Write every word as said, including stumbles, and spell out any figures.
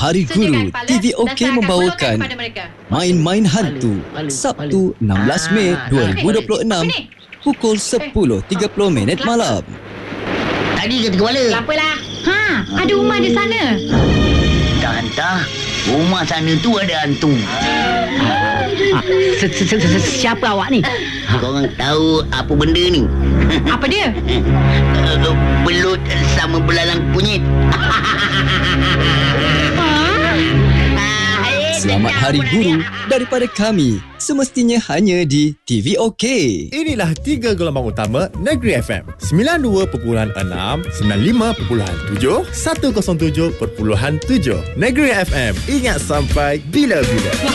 Hari Guru, T V OK membawakan Main-Main Hantu, Sabtu enam belas Mei dua ribu dua puluh enam, pukul sepuluh tiga puluh minit malam. Tadi ke kepala? Apalah. Ha, ada rumah di sana. Tak hantar. Rumah sana tu ada hantu. Siapa awak ni? Korang tahu apa benda ni? Apa dia? Belut sama belalang kunyit. Selamat Hari Guru daripada kami, semestinya hanya di T V OK. Inilah tiga gelombang utama Negeri F M. sembilan puluh dua perpuluhan enam, sembilan puluh lima perpuluhan tujuh, seratus tujuh perpuluhan tujuh. Negeri F M. Ingat sampai bila-bila.